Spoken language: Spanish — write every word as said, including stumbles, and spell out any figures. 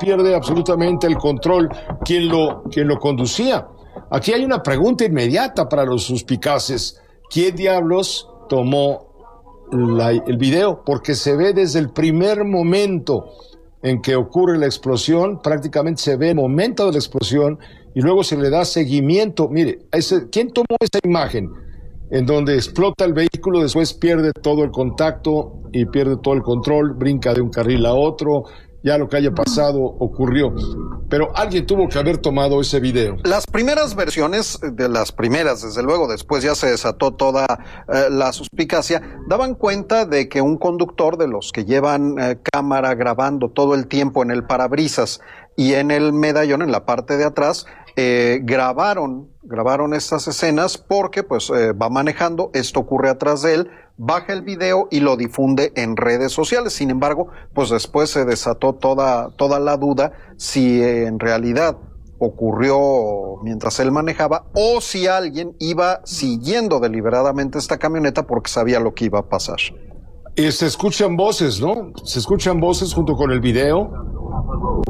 pierde absolutamente el control quien lo, quien lo conducía. Aquí hay una pregunta inmediata para los suspicaces. ¿Quién diablos tomó la, el video? Porque se ve desde el primer momento en que ocurre la explosión, prácticamente se ve el momento de la explosión y luego se le da seguimiento. Mire, ese, ¿quién tomó esa imagen? En donde explota el vehículo, después pierde todo el contacto y pierde todo el control, brinca de un carril a otro, ya lo que haya pasado ocurrió. Pero alguien tuvo que haber tomado ese video. Las primeras versiones, de las primeras, desde luego, después ya se desató toda eh, la suspicacia, daban cuenta de que un conductor de los que llevan eh, cámara grabando todo el tiempo en el parabrisas y en el medallón, en la parte de atrás, eh, grabaron, grabaron estas escenas porque pues eh, va manejando, esto ocurre atrás de él, baja el video y lo difunde en redes sociales. Sin embargo, pues después se desató toda, toda la duda si en realidad ocurrió mientras él manejaba o si alguien iba siguiendo deliberadamente esta camioneta porque sabía lo que iba a pasar. Y se escuchan voces, ¿no? Se escuchan voces junto con el video.